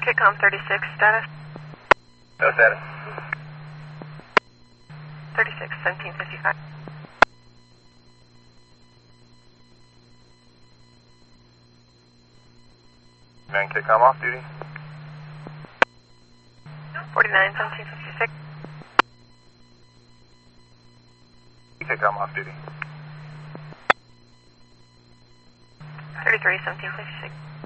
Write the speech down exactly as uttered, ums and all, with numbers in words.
Kicom thirty-six, status? No status. thirty-six, seventeen fifty-five. Man, Kicom off duty. forty-nine, seventeen fifty-six. Kicom off duty. thirty-three, seventeen fifty-six.